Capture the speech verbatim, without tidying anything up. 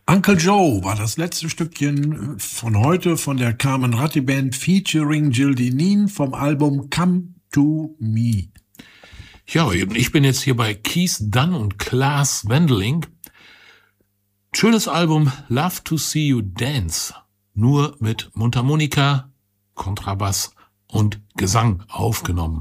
Uncle Joe war das letzte Stückchen von heute von der Carmen Ratti Band featuring Jill Deneen vom Album Come to Me. Ja, ich bin jetzt hier bei Keith Dunn und Klaas Wendeling. Schönes Album Love to See You Dance. Nur mit Mundharmonika, Kontrabass und Gesang aufgenommen.